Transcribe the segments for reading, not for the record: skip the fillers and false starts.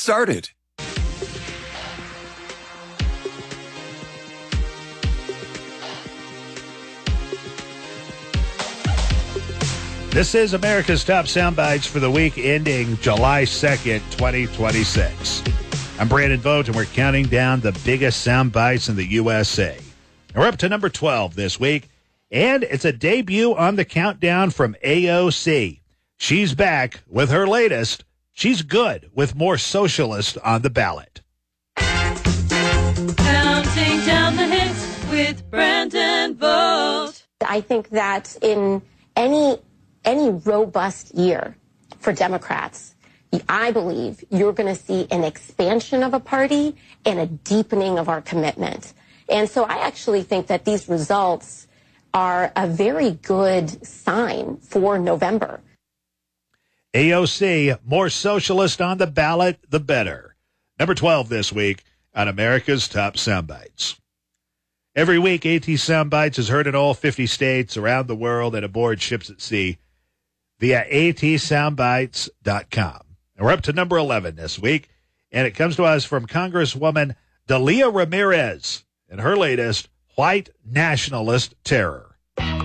started. This is America's Top Soundbites for the week ending July 2nd, 2026. I'm Brandon Vogt, and we're counting down the biggest soundbites in the USA. We're up to number 12 this week, and it's a debut on the countdown from AOC. She's back with her latest, She's Good, with more socialist on the ballot. Counting down the hits with Brandon Vogt. I think that in any robust year for Democrats, I believe you're going to see an expansion of a party and a deepening of our commitment. And so I actually think that these results are a very good sign for November. AOC, more socialist on the ballot, the better. Number 12 this week on America's Top Soundbites. Every week, AT Soundbites is heard in all 50 states around the world and aboard ships at sea via atsoundbites.com. And we're up to number 11 this week, and it comes to us from Congresswoman Dalia Ramirez and her latest, White Nationalist Terror.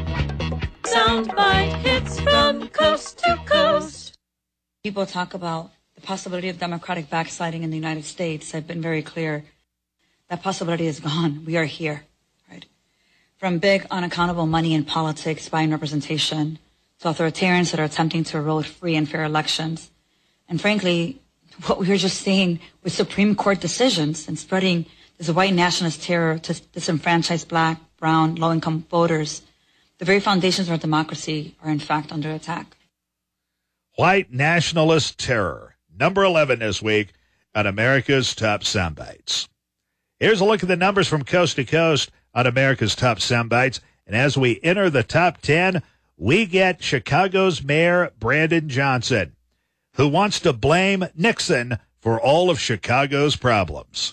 Soundbite hits from coast to coast. People talk about the possibility of democratic backsliding in the United States. I've been very clear. That possibility is gone. We are here, right? From big, unaccountable money in politics, buying representation, to authoritarians that are attempting to erode free and fair elections. And frankly, what we were just seeing with Supreme Court decisions and spreading this white nationalist terror to disenfranchise black, brown, low-income voters, the very foundations of our democracy are in fact under attack. White Nationalist Terror, number 11 this week on America's Top Soundbites. Here's a look at the numbers from coast to coast on America's Top Soundbites. And as we enter the top 10, we get Chicago's Mayor Brandon Johnson, who wants to blame Nixon for all of Chicago's problems.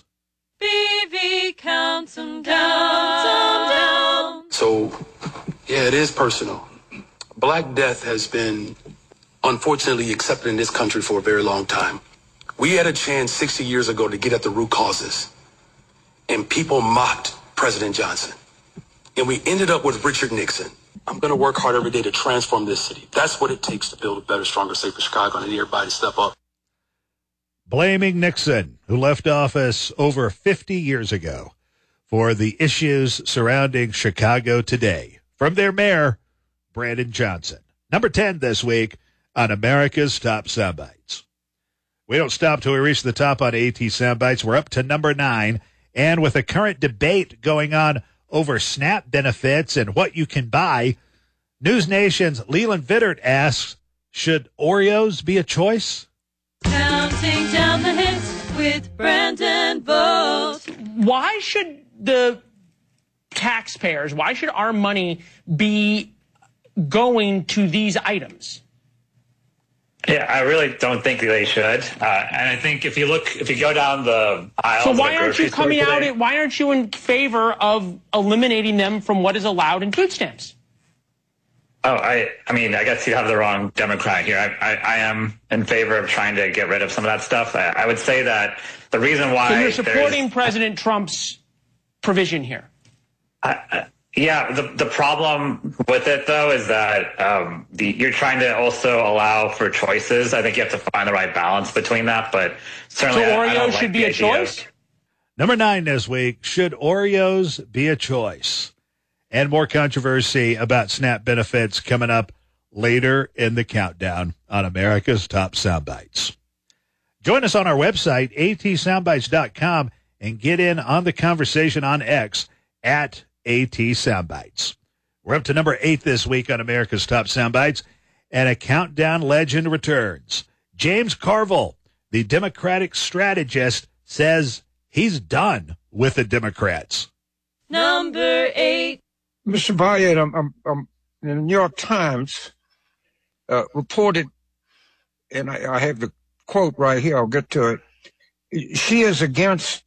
BV counts them down. So, yeah, it is personal. Black death has been unfortunately accepted in this country for a very long time. We had a chance 60 years ago to get at the root causes, and people mocked President Johnson. And we ended up with Richard Nixon. I'm going to work hard every day to transform this city. That's what it takes to build a better, stronger, safer Chicago, and I need everybody to step up. Blaming Nixon, who left office over 50 years ago, for the issues surrounding Chicago today. From their mayor, Brandon Johnson. Number 10 this week on America's Top Soundbites. We don't stop till we reach the top on AT Soundbites. We're up to number 9, and with a current debate going on over SNAP benefits and what you can buy, News Nation's Leland Vittert asks, should Oreos be a choice? Counting down the hits with Brandon Vogt. Why should the taxpayers, why should our money be going to these items? Yeah, I really don't think they should. And I think if you go down the aisle. So why aren't you coming out? Why aren't you in favor of eliminating them from what is allowed in food stamps? Oh, I mean, I guess you have the wrong Democrat here. I am in favor of trying to get rid of some of that stuff. I would say that the reason why. So you're supporting President Trump's provision here. Yeah, the problem with it, though, is that you're trying to also allow for choices. I think you have to find the right balance between that, but certainly so Oreos should be a choice? Number 9 this week, should Oreos be a choice? And more controversy about SNAP benefits coming up later in the countdown on America's Top Soundbites. Join us on our website, atsoundbites.com, and get in on the conversation on X at AT Soundbites. We're up to number 8 this week on America's Top Soundbites, and a countdown legend returns. James Carville, the Democratic strategist, says he's done with the Democrats. Number 8. Mr. Bayet, the New York Times reported, and I have the quote right here, I'll get to it. She is against,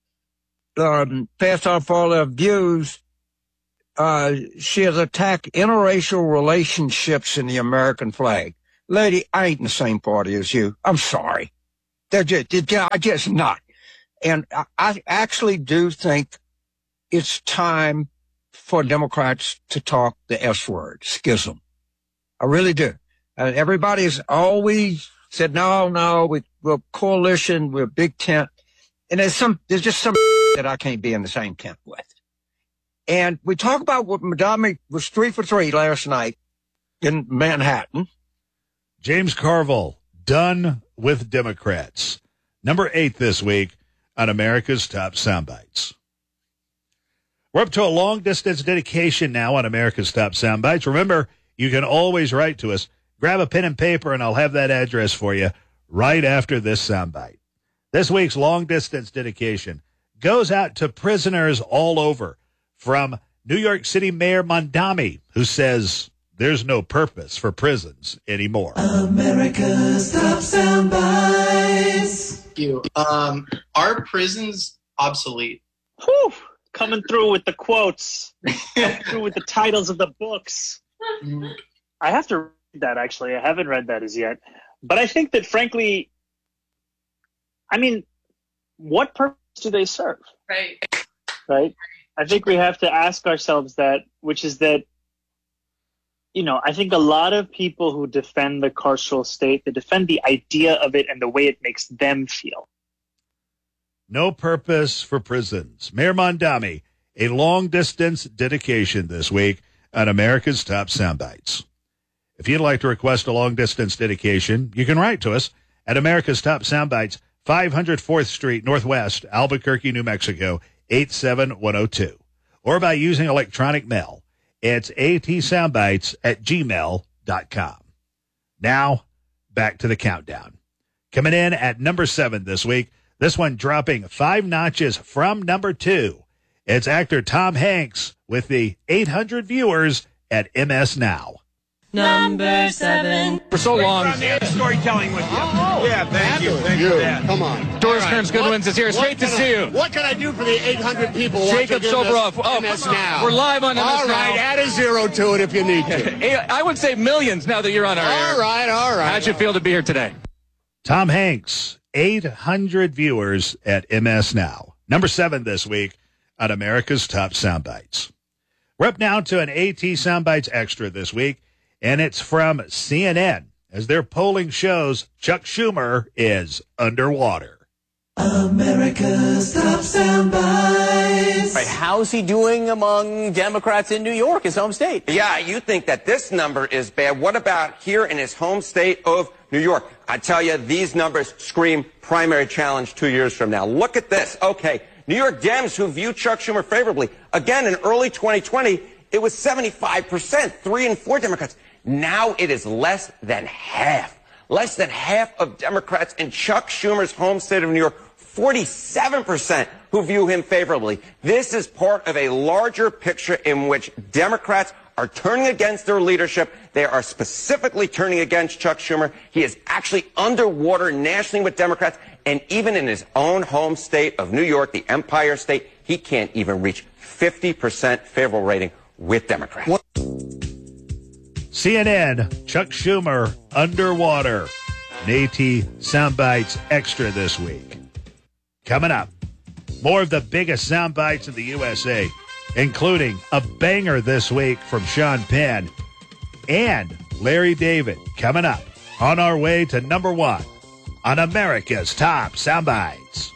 pass off all her views. She has attacked interracial relationships in the American flag. Lady, I ain't in the same party as you. I'm sorry. They're just not. And I actually do think it's time for Democrats to talk the S word, schism. I really do. Everybody's always said, no, we're coalition, we're big tent. And there's just some that I can't be in the same tent with. And we talk about what Madami was 3 for 3 last night in Manhattan. James Carville, done with Democrats. Number 8 this week on America's Top Soundbites. We're up to a long-distance dedication now on America's Top Soundbites. Remember, you can always write to us. Grab a pen and paper, and I'll have that address for you right after this soundbite. This week's long-distance dedication goes out to prisoners all over, from New York City Mayor Mondami, who says there's no purpose for prisons anymore. America's Top Soundbites. Thank you. Are prisons obsolete? Whew. Coming through with the quotes. Coming through with the titles of the books. I have to read that, actually. I haven't read that as yet. But I think that, frankly, what purpose do they serve? Right? I think we have to ask ourselves that, which is that, I think a lot of people who defend the carceral state, they defend the idea of it and the way it makes them feel. No purpose for prisons. Mayor Mondami, a long-distance dedication this week on America's Top Soundbites. If you'd like to request a long-distance dedication, you can write to us at America's Top Soundbites, 500 4th Street Northwest, Albuquerque, New Mexico, 87102. Or by using electronic mail. It's atsoundbites@gmail.com. Now, back to the countdown. Coming in at number 7 this week, this one dropping 5 notches from number 2. It's actor Tom Hanks with the 800 viewers at MS Now. Number 7. For so long. Storytelling with you. Yeah, thank you. Thank you. Come on. Doris Kearns Goodwins is here. It's great to see you. What can I do for the 800 people Jacob Soboroff. MS Now? We're live on MS Now. All right, add a 0 to it if you need to. I would say millions now that you're on our air. All right. How'd you feel to be here today? Tom Hanks, 800 viewers at MS Now. Number 7 this week on America's Top Soundbites. We're up now to an AT Soundbites Extra this week, and it's from CNN. As their polling shows, Chuck Schumer is underwater. America's Top Soundbites. Right, how's he doing among Democrats in New York, his home state? Yeah, you think that this number is bad. What about here in his home state of New York? I tell you, these numbers scream primary challenge 2 years from now. Look at this. Okay, New York Dems who view Chuck Schumer favorably. Again, in early 2020, it was 75%, 3 in 4 Democrats. Now it is less than half. Less than half of Democrats in Chuck Schumer's home state of New York, 47% who view him favorably. This is part of a larger picture in which Democrats are turning against their leadership. They are specifically turning against Chuck Schumer. He is actually underwater nationally with Democrats. And even in his own home state of New York, the Empire State, he can't even reach 50% favorable rating with Democrats. CNN, Chuck Schumer, underwater. An AT Soundbites Extra this week. Coming up, more of the biggest soundbites in the USA, including a banger this week from Sean Penn and Larry David. Coming up on our way to number 1 on America's Top Soundbites.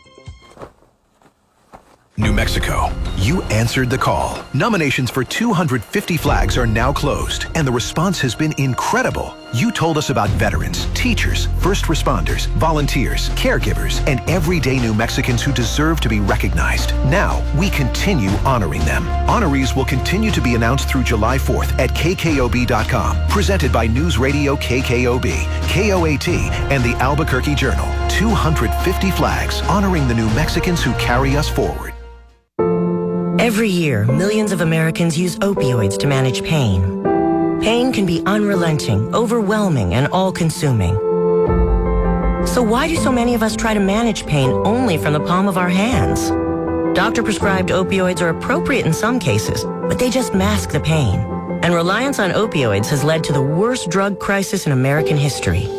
New Mexico, you answered the call. Nominations for 250 flags are now closed, and the response has been incredible. You told us about veterans, teachers, first responders, volunteers, caregivers, and everyday New Mexicans who deserve to be recognized. Now, we continue honoring them. Honorees will continue to be announced through July 4th at KKOB.com. Presented by News Radio KKOB, KOAT, and the Albuquerque Journal. 250 flags honoring the New Mexicans who carry us forward. Every year, millions of Americans use opioids to manage pain. Pain can be unrelenting, overwhelming, and all-consuming. So why do so many of us try to manage pain only from the palm of our hands? Doctor-prescribed opioids are appropriate in some cases, but they just mask the pain. And reliance on opioids has led to the worst drug crisis in American history.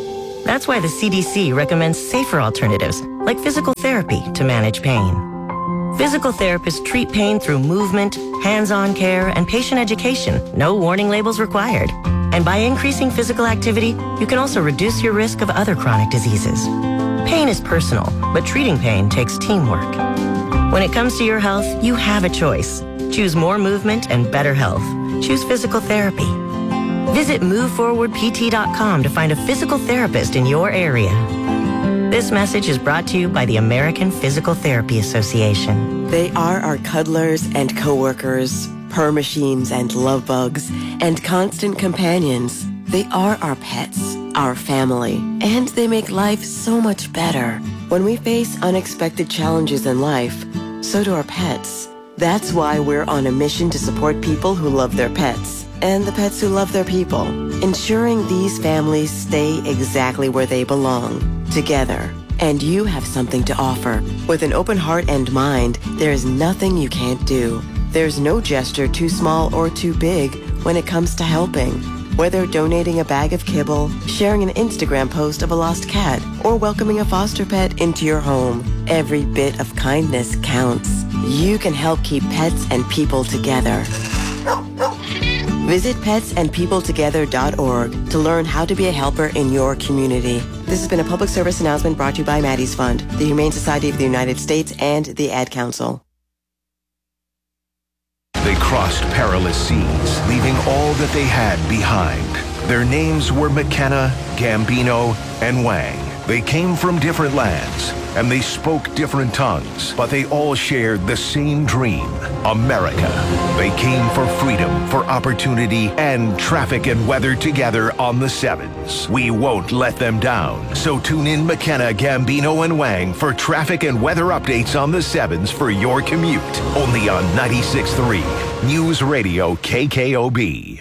That's why the CDC recommends safer alternatives, like physical therapy, to manage pain. Physical therapists treat pain through movement, hands-on care, and patient education. No warning labels required. And by increasing physical activity, you can also reduce your risk of other chronic diseases. Pain is personal, but treating pain takes teamwork. When it comes to your health, you have a choice. Choose more movement and better health. Choose physical therapy. Visit MoveForwardPT.com to find a physical therapist in your area. This message is brought to you by the American Physical Therapy Association. They are our cuddlers and coworkers, purr machines and love bugs, and constant companions. They are our pets, our family, and they make life so much better. When we face unexpected challenges in life, so do our pets. That's why we're on a mission to support people who love their pets and the pets who love their people, ensuring these families stay exactly where they belong, together. And you have something to offer. With an open heart and mind, there is nothing you can't do. There's no gesture too small or too big when it comes to helping. Whether donating a bag of kibble, sharing an Instagram post of a lost cat, or welcoming a foster pet into your home, every bit of kindness counts. You can help keep pets and people together. Visit petsandpeopletogether.org to learn how to be a helper in your community. This has been a public service announcement brought to you by Maddie's Fund, the Humane Society of the United States, and the Ad Council. They crossed perilous seas, leaving all that they had behind. Their names were McKenna, Gambino, and Wang. They came from different lands, and they spoke different tongues, but they all shared the same dream, America. They came for freedom, for opportunity, and traffic and weather together on the Sevens. We won't let them down. So tune in McKenna, Gambino, and Wang for traffic and weather updates on the Sevens for your commute. Only on 96.3 News Radio KKOB.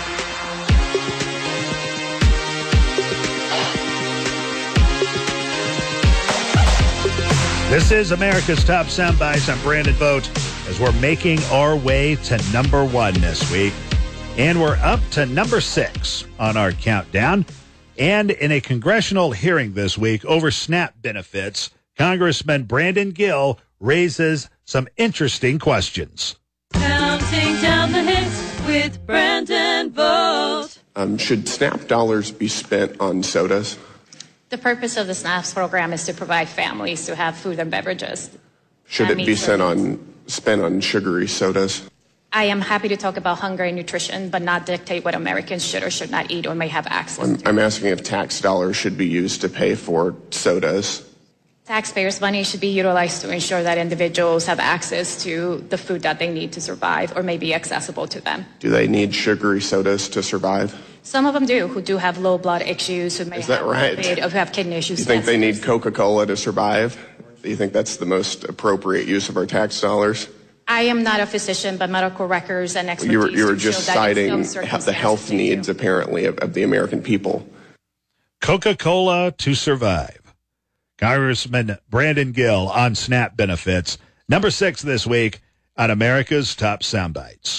This is America's Top Soundbites. I'm Brandon Vogt as we're making our way to number 1 this week. And we're up to number 6 on our countdown. And in a congressional hearing this week over SNAP benefits, Congressman Brandon Gill raises some interesting questions. Counting down the hits with Brandon Vogt. Should SNAP dollars be spent on sodas? The purpose of the SNAPS program is to provide families to have food and beverages. Should it be spent on sugary sodas? I am happy to talk about hunger and nutrition, but not dictate what Americans should or should not eat or may have access to. I'm asking if tax dollars should be used to pay for sodas. Taxpayers' money should be utilized to ensure that individuals have access to the food that they need to survive or may be accessible to them. Do they need sugary sodas to survive? Some of them do, who do have low blood issues, who may have kidney issues. You think they need Coca-Cola to survive? Do you think that's the most appropriate use of our tax dollars? I am not a physician, but medical records and expertise. You were just citing the health needs, apparently, of the American people. Coca-Cola to survive. Congressman Brandon Gill on SNAP benefits. Number 6 this week on America's Top Soundbites.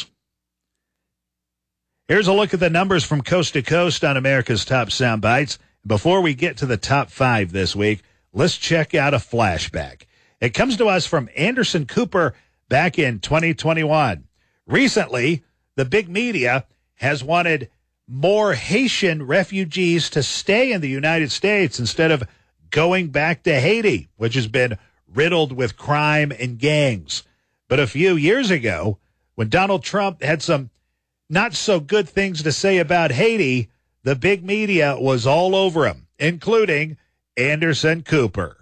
Here's a look at the numbers from coast to coast on America's Top Soundbites. Before we get to the top 5 this week, let's check out a flashback. It comes to us from Anderson Cooper back in 2021. Recently, the big media has wanted more Haitian refugees to stay in the United States instead of going back to Haiti, which has been riddled with crime and gangs. But a few years ago, when Donald Trump had some not so good things to say about Haiti, the big media was all over him, including Anderson Cooper.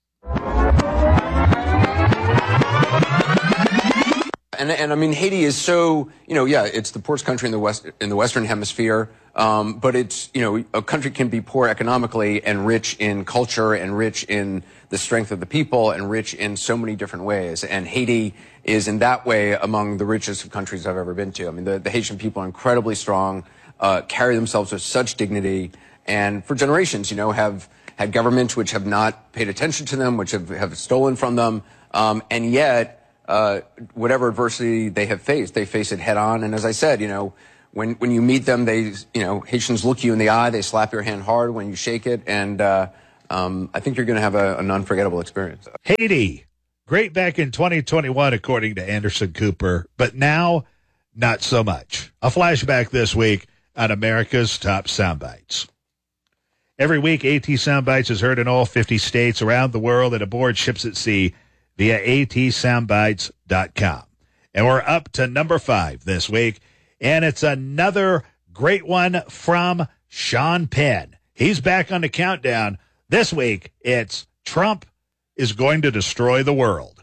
And I mean, Haiti is so, it's the poorest country in the Western Hemisphere. But it's, a country can be poor economically and rich in culture and rich in the strength of the people and rich in so many different ways. And Haiti is in that way among the richest of countries I've ever been to. I mean, the Haitian people are incredibly strong, carry themselves with such dignity, and for generations, have had governments which have not paid attention to them, which have stolen from them. And yet, whatever adversity they have faced, they face it head on. And as I said, when you meet them, Haitians look you in the eye, they slap your hand hard when you shake it, and I think you're going to have an unforgettable experience. Haiti, great back in 2021, according to Anderson Cooper, but now not so much. A flashback this week on America's Top Soundbites. Every week, AT Soundbites is heard in all 50 states around the world and aboard ships at sea via atsoundbites.com. And we're up to number 5 this week, and it's another great one from Sean Penn. He's back on the countdown. This week, it's Trump is going to destroy the world.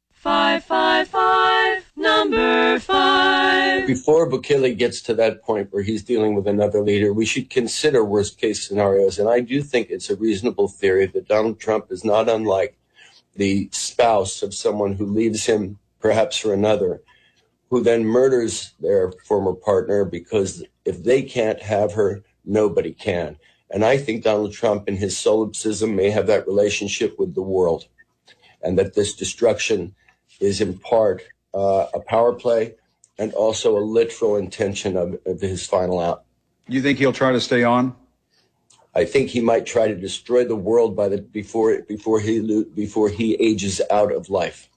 555, number 5. Before Bukele gets to that point where he's dealing with another leader, we should consider worst-case scenarios. And I do think it's a reasonable theory that Donald Trump is not unlike the spouse of someone who leaves him, perhaps for another, who then murders their former partner because if they can't have her, nobody can. And I think Donald Trump in his solipsism may have that relationship with the world, and that this destruction is in part a power play and also a literal intention of his final out. You think he'll try to stay on? I think he might try to destroy the world before he ages out of life.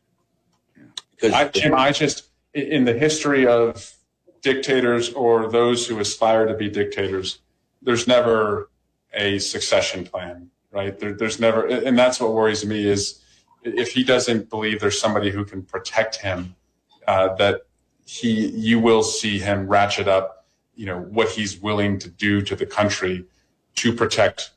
Jim, in the history of dictators or those who aspire to be dictators, there's never a succession plan, right? There's never, and that's what worries me is if he doesn't believe there's somebody who can protect him, that you will see him ratchet up, what he's willing to do to the country to protect.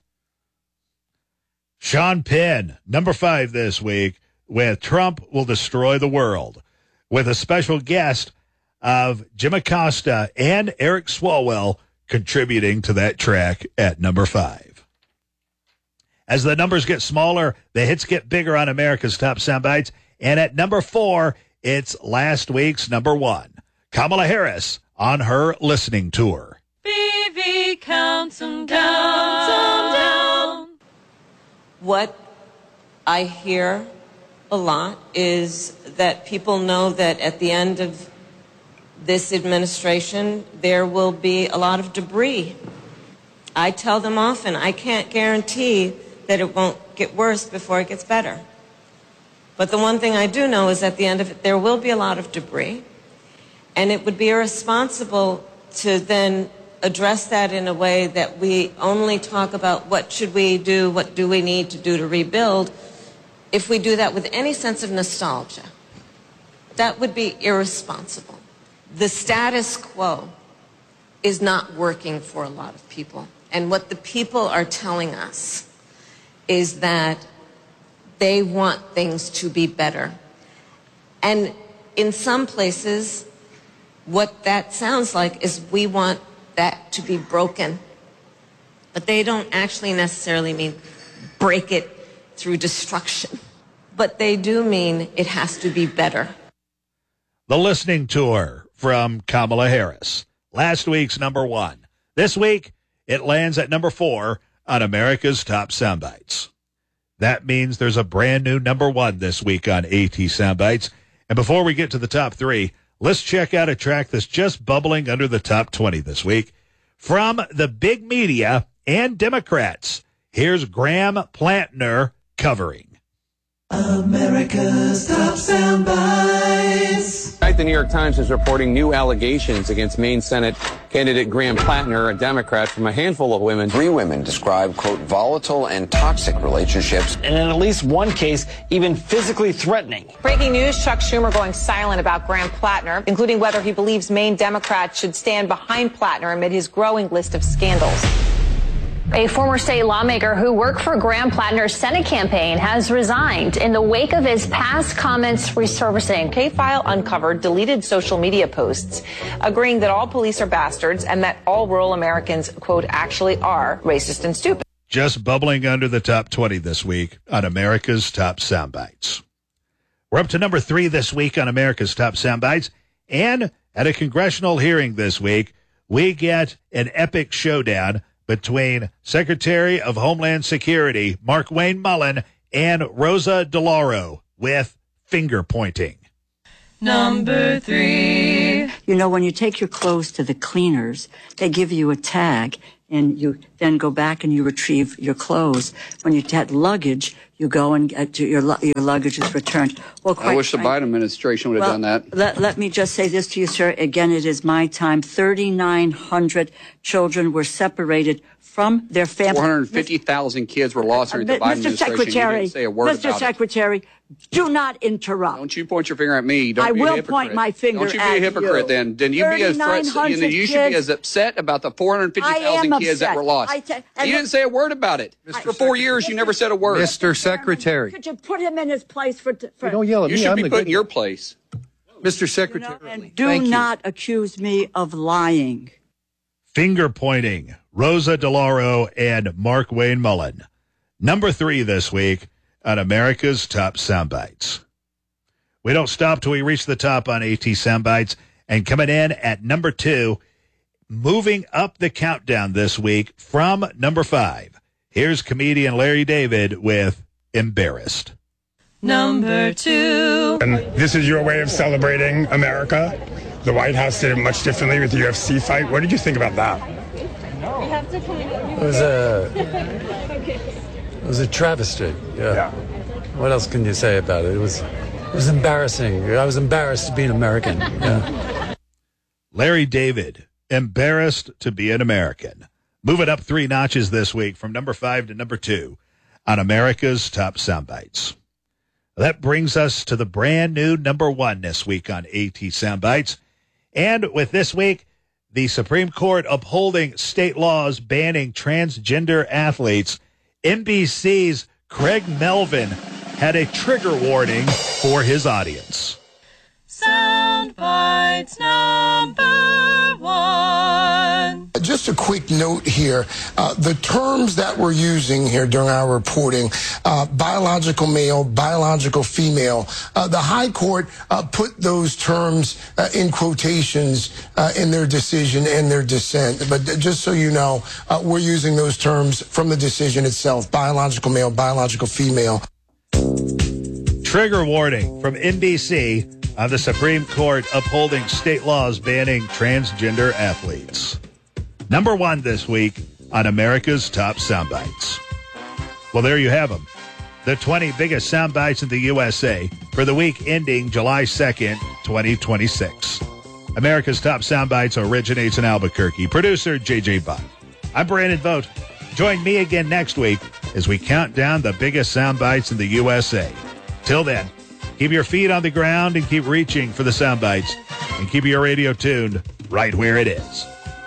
Sean Penn, number 5 this week, with Trump will destroy the world, with a special guest of Jim Acosta and Eric Swalwell contributing to that track at number 5. As the numbers get smaller, the hits get bigger on America's Top Soundbites. And at number 4, it's last week's number 1, Kamala Harris on her listening tour. BV counts them down. What I hear a lot is that people know that at the end of this administration, there will be a lot of debris. I tell them often, I can't guarantee that it won't get worse before it gets better. But the one thing I do know is at the end of it, there will be a lot of debris. And it would be irresponsible to then address that in a way that we only talk about what should we do, what do we need to do to rebuild, if we do that with any sense of nostalgia. That would be irresponsible. The status quo is not working for a lot of people. And what the people are telling us is that they want things to be better. And in some places, what that sounds like is we want that to be broken. But they don't actually necessarily mean break it through destruction. But they do mean it has to be better. The listening tour from Kamala Harris. Last week's number 1. This week, it lands at number 4 on America's Top Soundbites. That means there's a brand new number 1 this week on AT Soundbites. And before we get to the top 3, let's check out a track that's just bubbling under the top 20 this week. From the big media and Democrats, here's Graham Plantner covering America's Top Soundbites. Tonight, the New York Times is reporting new allegations against Maine Senate candidate Graham Plantner, a Democrat, from a handful of women. 3 women described, quote, volatile and toxic relationships. And in at least one case, even physically threatening. Breaking news, Chuck Schumer going silent about Graham Plantner, including whether he believes Maine Democrats should stand behind Plantner amid his growing list of scandals. A former state lawmaker who worked for Graham Plantner's Senate campaign has resigned in the wake of his past comments resurfacing. K-File uncovered deleted social media posts agreeing that all police are bastards and that all rural Americans, quote, actually are racist and stupid. Just bubbling under the top 20 this week on America's Top Soundbites. We're up to number 3 this week on America's Top Soundbites. And at a congressional hearing this week, we get an epic showdown between Secretary of Homeland Security Markwayne Mullin and Rosa DeLauro with finger pointing. Number 3. You know, when you take your clothes to the cleaners, they give you a tag, and you then go back and you retrieve your clothes. When you had luggage, you go and get your luggage is returned. Well, I wish the Biden administration would have done that. Let me just say this to you, sir. Again, it is my time. 3,900 children were separated from their families. 450,000 kids were lost during the Biden administration. You didn't say a word about Mr. Secretary, do not interrupt. Don't you point your finger at me. Don't I be a will hypocrite. point my finger at you. Don't you be a hypocrite then. Then you be as you should be as upset about the 450,000 kids that were lost. You didn't say a word about it. For 4 years, you never said a word. Mr. Secretary. Could you put him in his place for don't yell at me. You should I'm be the put in good your one. place. Mr. Secretary. And do not accuse me of lying. Finger pointing, Rosa DeLauro and Mark Wayne Mullen. Number 3 this week on America's Top Soundbites. We don't stop till we reach the top on AT Soundbites. And coming in at number 2, moving up the countdown this week from number 5. Here's comedian Larry David with Embarrassed. Number 2. And this is your way of celebrating America. The White House did it much differently with the UFC fight. What did you think about that? It was a travesty. Yeah. What else can you say about it? It was embarrassing. I was embarrassed to be an American. Yeah. Larry David, embarrassed to be an American. Moving up 3 notches this week from number 5 to number 2 on America's Top Soundbites. That brings us to the brand new number 1 this week on AT Soundbites. And with this week, the Supreme Court upholding state laws banning transgender athletes, NBC's Craig Melvin had a trigger warning for his audience. Soundbites number 1. Just a quick note here. The terms that we're using here during our reporting, biological male, biological female, the High Court put those terms in quotations in their decision and their dissent. But just so you know, we're using those terms from the decision itself, biological male, biological female. Trigger warning from NBC on the Supreme Court upholding state laws banning transgender athletes. Number 1 this week on America's Top Soundbites. Well, there you have them. The 20 biggest soundbites in the USA for the week ending July 2nd, 2026. America's Top Soundbites originates in Albuquerque. Producer J.J. Buck. I'm Brandon Vogt. Join me again next week as we count down the biggest soundbites in the USA. Till then, keep your feet on the ground and keep reaching for the soundbites. And keep your radio tuned right where it is.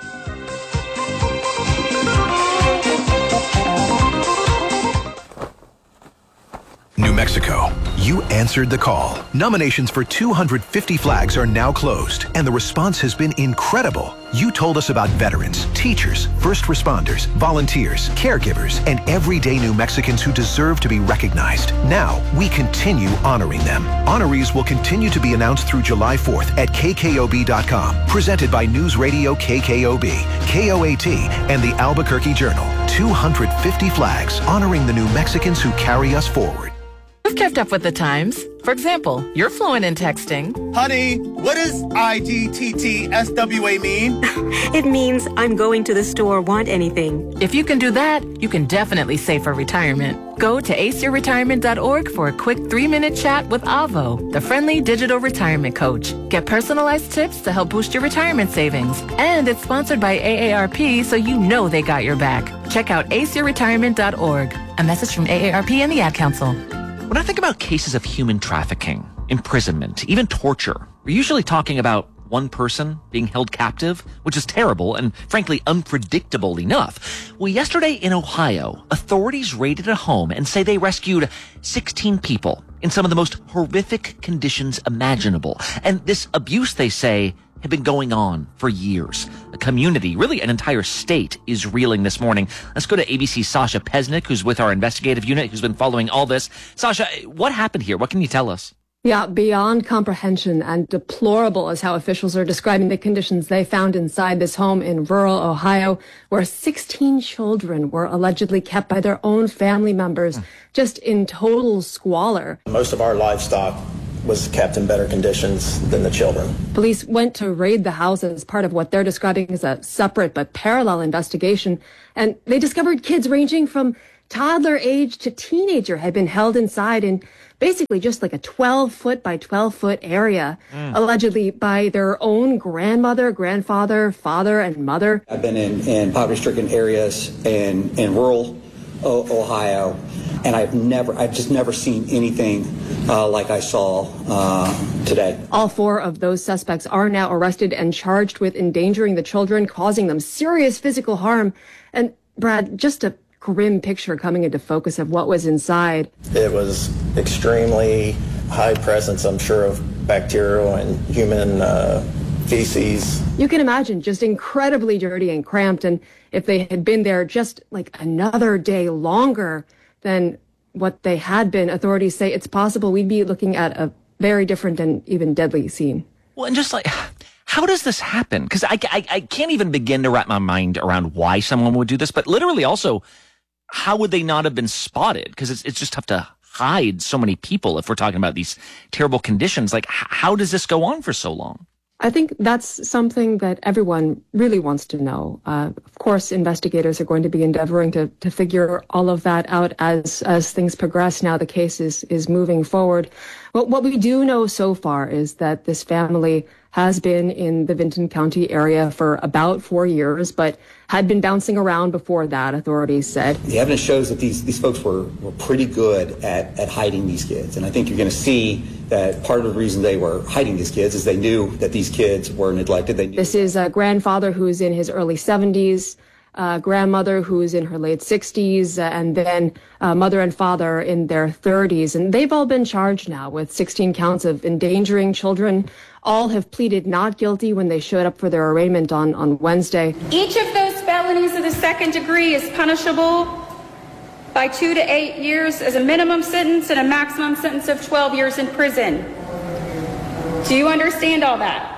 New Mexico, you answered the call. Nominations for 250 flags are now closed, and the response has been incredible. You told us about veterans, teachers, first responders, volunteers, caregivers, and everyday New Mexicans who deserve to be recognized. Now, we continue honoring them. Honorees will continue to be announced through July 4th at KKOB.com. Presented by News Radio KKOB, KOAT, and the Albuquerque Journal. 250 flags honoring the New Mexicans who carry us forward. We've kept up with the times. For example, you're fluent in texting. Honey, what does IGTTSWA mean? It means I'm going to the store, want anything. If you can do that, you can definitely save for retirement. Go to aceyourretirement.org for a quick 3-minute chat with Avo, the friendly digital retirement coach. Get personalized tips to help boost your retirement savings. And it's sponsored by AARP, so you know they got your back. Check out aceyourretirement.org. A message from AARP and the Ad Council. When I think about cases of human trafficking, imprisonment, even torture, we're usually talking about one person being held captive, which is terrible and frankly unpredictable enough. Well, yesterday in Ohio, authorities raided a home and say they rescued 16 people in some of the most horrific conditions imaginable. And this abuse, they say, had been going on for years. A community, really an entire state, is reeling this morning. Let's go to ABC's Sasha Pesnick, who's with our investigative unit, who's been following all this. Sasha, what happened here? What can you tell us? Yeah, beyond comprehension and deplorable is how officials are describing the conditions they found inside this home in rural Ohio, where 16 children were allegedly kept by their own family members, just in total squalor. Most of our livestock was kept in better conditions than the children. Police went to raid the house as part of what they're describing as a separate but parallel investigation, and they discovered kids ranging from toddler age to teenager had been held inside in basically just like a 12-foot by 12-foot area, allegedly by their own grandmother, grandfather, father, and mother. I've been in poverty-stricken areas in rural Ohio, and I've just never seen anything like I saw today. All 4 of those suspects are now arrested and charged with endangering the children, causing them serious physical harm. And Brad, just a grim picture coming into focus of what was inside. It was extremely high presence, I'm sure, of bacterial and human feces. You can imagine, just incredibly dirty and cramped. And if they had been there just like another day longer than what they had been, authorities say it's possible we'd be looking at a very different and even deadly scene. Well, and just like, how does this happen? Because I can't even begin to wrap my mind around why someone would do this, but literally also, how would they not have been spotted? Because it's just tough to hide so many people if we're talking about these terrible conditions. Like, how does this go on for so long? I think that's something that everyone really wants to know. Of course, investigators are going to be endeavoring to figure all of that out as things progress. Now the case is moving forward. But what we do know so far is that this family has been in the Vinton County area for about 4 years, but had been bouncing around before that, authorities said. The evidence shows that these folks were pretty good at hiding these kids. And I think you're going to see that part of the reason they were hiding these kids is they knew that these kids were neglected. This is a grandfather who's in his early 70s, grandmother who's in her late 60s, and then mother and father in their 30s. And they've all been charged now with 16 counts of endangering children. All have pleaded not guilty when they showed up for their arraignment on Wednesday. Each of those felonies of the second degree is punishable by 2 to 8 years as a minimum sentence and a maximum sentence of 12 years in prison. Do you understand all that?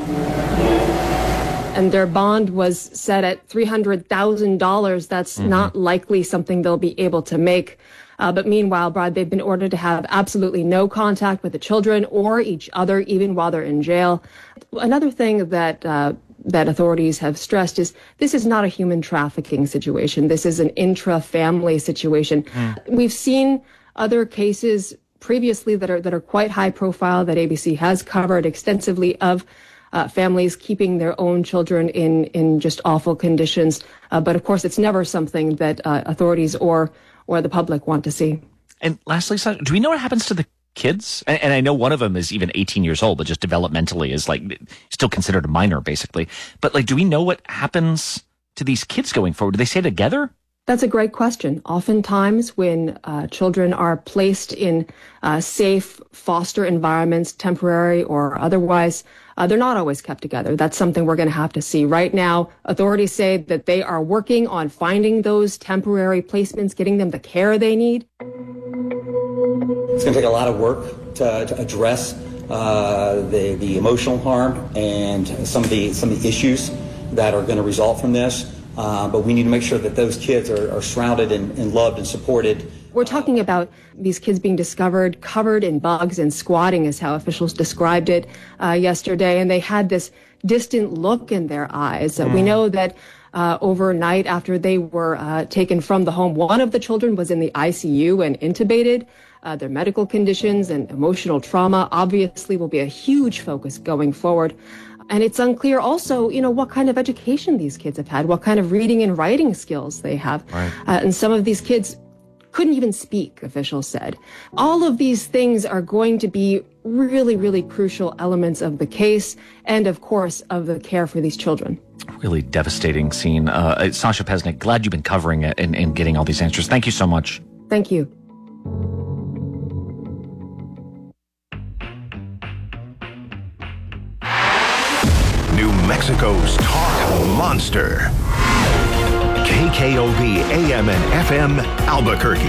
And their bond was set at $300,000. That's not likely something they'll be able to make. But meanwhile, Brad, they've been ordered to have absolutely no contact with the children or each other, even while they're in jail. Another thing that authorities have stressed is this is not a human trafficking situation. This is an intra-family situation. We've seen other cases previously that are quite high profile that ABC has covered extensively of families keeping their own children in just awful conditions. But of course, it's never something that authorities or the public want to see. And lastly, do we know what happens to the kids? And I know one of them is even 18 years old, but just developmentally is like still considered a minor, basically. But like, do we know what happens to these kids going forward? Do they stay together? That's a great question. Oftentimes when children are placed in safe foster environments, temporary or otherwise, they're not always kept together. That's something we're going to have to see. Right now, authorities say that they are working on finding those temporary placements, getting them the care they need. It's going to take a lot of work to address the emotional harm and some of the issues that are going to result from this. But we need to make sure that those kids are surrounded and loved and supported. We're talking about these kids being discovered covered in bugs and squatting is how officials described it yesterday. And they had this distant look in their eyes. We know that overnight after they were taken from the home, one of the children was in the ICU and intubated. Their medical conditions and emotional trauma obviously will be a huge focus going forward. And it's unclear also, what kind of education these kids have had, what kind of reading and writing skills they have. Right. And some of these kids couldn't even speak, officials said. All of these things are going to be really, really crucial elements of the case and, of course, of the care for these children. Really devastating scene. Sasha Pesnick, glad you've been covering it and getting all these answers. Thank you so much. Thank you. New Mexico's talk monster. KKOV AM and FM Albuquerque.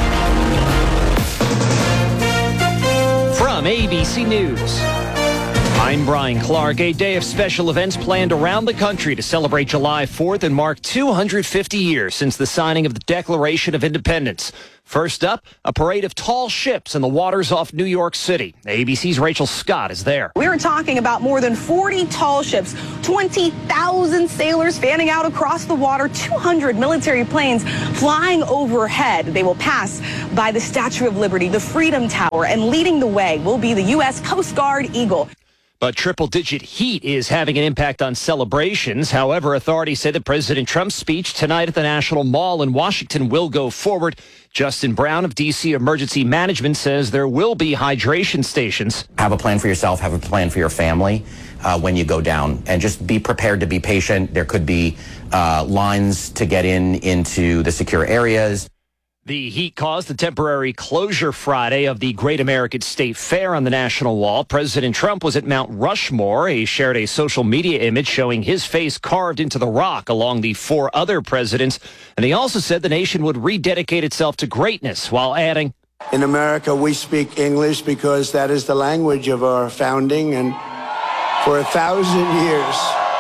From ABC News. I'm Brian Clark. A day of special events planned around the country to celebrate July 4th and mark 250 years since the signing of the Declaration of Independence. First up, a parade of tall ships in the waters off New York City. ABC's Rachel Scott is there. We were talking about more than 40 tall ships, 20,000 sailors fanning out across the water, 200 military planes flying overhead. They will pass by the Statue of Liberty, the Freedom Tower, and leading the way will be the U.S. Coast Guard Eagle. But triple-digit heat is having an impact on celebrations. However, authorities say that President Trump's speech tonight at the National Mall in Washington will go forward. Justin Brown of D.C. Emergency Management says there will be hydration stations. Have a plan for yourself, have a plan for your family when you go down, and just be prepared to be patient. There could be lines to get into the secure areas. The heat caused the temporary closure Friday of the Great American State Fair on the National Wall. President Trump was at Mount Rushmore. He shared a social media image showing his face carved into the rock along the 4 other presidents. And he also said the nation would rededicate itself to greatness while adding, "In America, we speak English because that is the language of our founding. And for 1,000 years,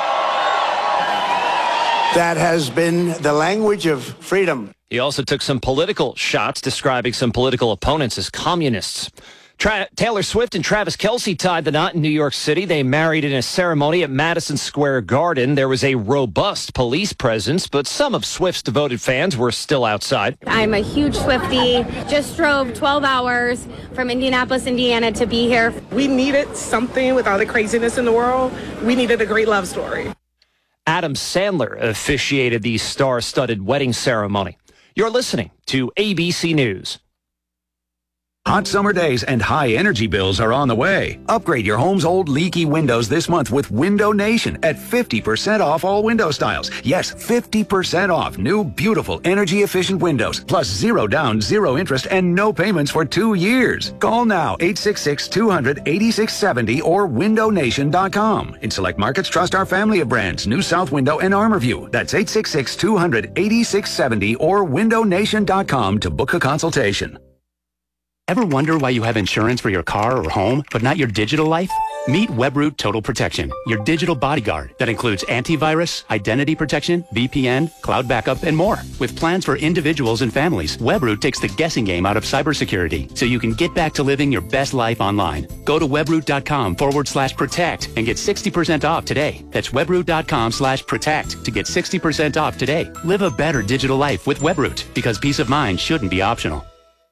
that has been the language of freedom." He also took some political shots, describing some political opponents as communists. Taylor Swift and Travis Kelce tied the knot in New York City. They married in a ceremony at Madison Square Garden. There was a robust police presence, but some of Swift's devoted fans were still outside. I'm a huge Swiftie. Just drove 12 hours from Indianapolis, Indiana to be here. We needed something with all the craziness in the world. We needed a great love story. Adam Sandler officiated the star-studded wedding ceremony. You're listening to ABC News. Hot summer days and high energy bills are on the way. Upgrade your home's old leaky windows this month with Window Nation at 50% off all window styles. Yes, 50% off new, beautiful, energy-efficient windows. Plus 0 down, 0 interest, and no payments for 2 years. Call now, 866-200-8670 or windownation.com. In select markets, trust our family of brands, New South Window and ArmorView. That's 866-200-8670 or windownation.com to book a consultation. Ever wonder why you have insurance for your car or home, but not your digital life? Meet Webroot Total Protection, your digital bodyguard that includes antivirus, identity protection, VPN, cloud backup, and more. With plans for individuals and families, Webroot takes the guessing game out of cybersecurity so you can get back to living your best life online. Go to webroot.com/protect and get 60% off today. That's webroot.com/protect to get 60% off today. Live a better digital life with Webroot, because peace of mind shouldn't be optional.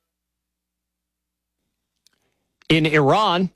In Iran,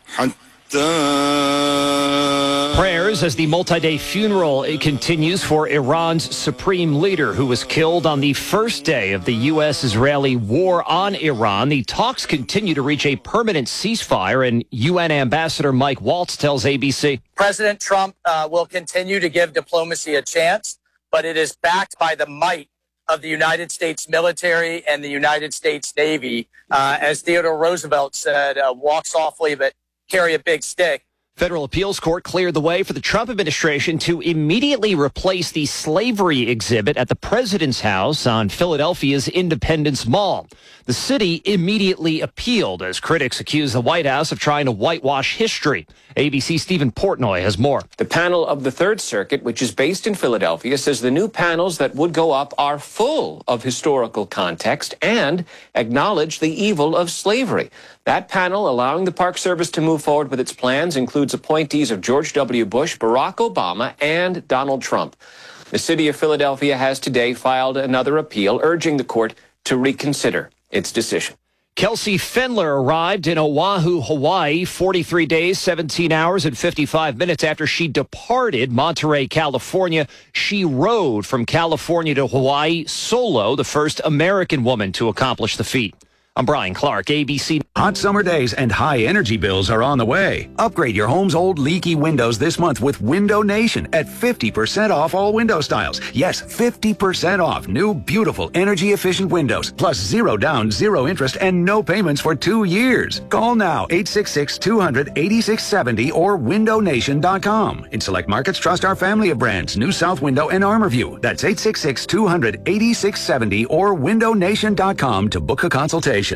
prayers as the multi-day funeral continues for Iran's supreme leader, who was killed on the first day of the U.S.-Israeli war on Iran. The talks continue to reach a permanent ceasefire, and UN Ambassador Mike Waltz tells ABC. President Trump will continue to give diplomacy a chance, but it is backed by the might of the United States military and the United States Navy. As Theodore Roosevelt said, walk softly but carry a big stick. Federal appeals court cleared the way for the Trump administration to immediately replace the slavery exhibit at the president's house on Philadelphia's Independence Mall. The city immediately appealed as critics accused the White House of trying to whitewash history. ABC's Stephen Portnoy has more. The panel of the Third Circuit, which is based in Philadelphia, says the new panels that would go up are full of historical context and acknowledge the evil of slavery. That panel, allowing the Park Service to move forward with its plans, includes appointees of George W. Bush, Barack Obama, and Donald Trump. The city of Philadelphia has today filed another appeal urging the court to reconsider its decision. Kelsey Fendler arrived in Oahu, Hawaii, 43 days, 17 hours, and 55 minutes after she departed Monterey, California. She rode from California to Hawaii solo, the first American woman to accomplish the feat. I'm Brian Clark, ABC. Hot summer days and high energy bills are on the way. Upgrade your home's old leaky windows this month with Window Nation at 50% off all window styles. Yes, 50% off new, beautiful, energy-efficient windows. Plus 0 down, 0 interest, and no payments for 2 years. Call now, 866-200-8670 or windownation.com. In select markets, trust our family of brands, New South Window and ArmorView. That's 866-200-8670 or windownation.com to book a consultation.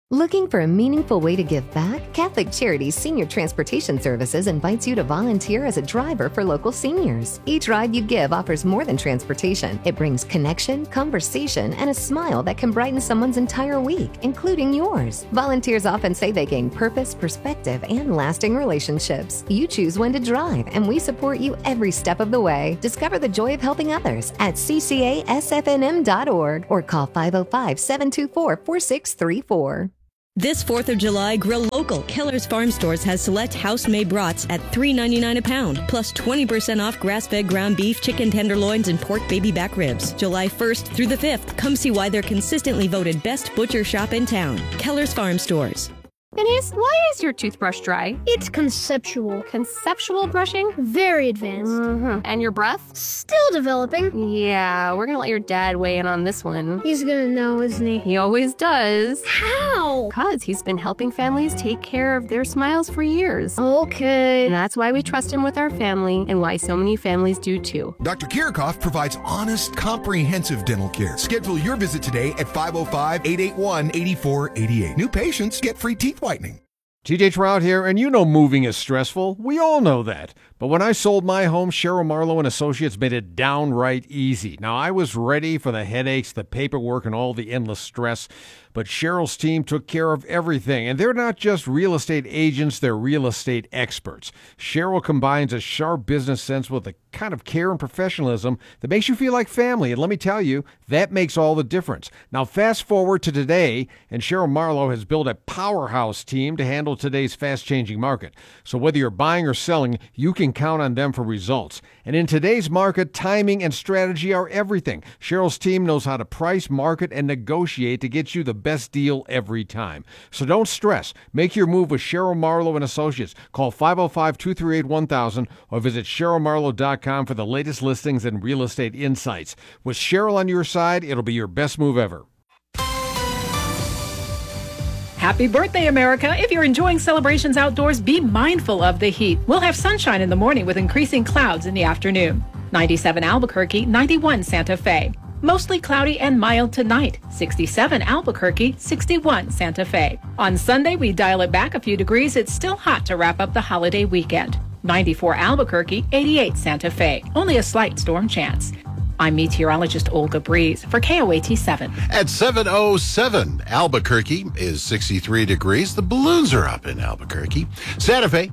Looking for a meaningful way to give back? Catholic Charities Senior Transportation Services invites you to volunteer as a driver for local seniors. Each ride you give offers more than transportation. It brings connection, conversation, and a smile that can brighten someone's entire week, including yours. Volunteers often say they gain purpose, perspective, and lasting relationships. You choose when to drive, and we support you every step of the way. Discover the joy of helping others at ccasfnm.org or call 505-724-4634. This 4th of July, grill local. Keller's Farm Stores has select house-made brats at $3.99 a pound, plus 20% off grass-fed ground beef, chicken tenderloins, and pork baby back ribs. July 1st through the 5th. Come see why they're consistently voted best butcher shop in town. Keller's Farm Stores. Denise, why is your toothbrush dry? It's conceptual. Conceptual brushing? Very advanced. Mm-hmm. And your breath? Still developing. Yeah, we're gonna let your dad weigh in on this one. He's gonna know, isn't he? He always does. How? Because he's been helping families take care of their smiles for years. Okay. And that's why we trust him with our family and why so many families do too. Dr. Kirchhoff provides honest, comprehensive dental care. Schedule your visit today at 505-881-8488. New patients get free teeth whitening. TJ Trout here, and you know moving is stressful. We all know that. But when I sold my home, Cheryl Marlowe and Associates made it downright easy. Now, I was ready for the headaches, the paperwork, and all the endless stress. But Cheryl's team took care of everything. And they're not just real estate agents, they're real estate experts. Cheryl combines a sharp business sense with the kind of care and professionalism that makes you feel like family. And let me tell you, that makes all the difference. Now, fast forward to today, and Cheryl Marlowe has built a powerhouse team to handle today's fast-changing market. So whether you're buying or selling, you can count on them for results. And in today's market, timing and strategy are everything. Cheryl's team knows how to price, market, and negotiate to get you the best deal every time. So don't stress. Make your move with Cheryl Marlowe and Associates. Call 505-238-1000 or visit CherylMarlowe.com for the latest listings and real estate insights. With Cheryl on your side, it'll be your best move ever. Happy birthday, America. If you're enjoying celebrations outdoors, be mindful of the heat. We'll have sunshine in the morning with increasing clouds in the afternoon. 97 Albuquerque, 91 Santa Fe. Mostly cloudy and mild tonight. 67 Albuquerque, 61 Santa Fe. On Sunday, we dial it back a few degrees. It's still hot to wrap up the holiday weekend. 94 Albuquerque, 88 Santa Fe. Only a slight storm chance. I'm meteorologist Olga Breeze for KOAT 7. At 7:07, Albuquerque is 63 degrees. The balloons are up in Albuquerque. Santa Fe,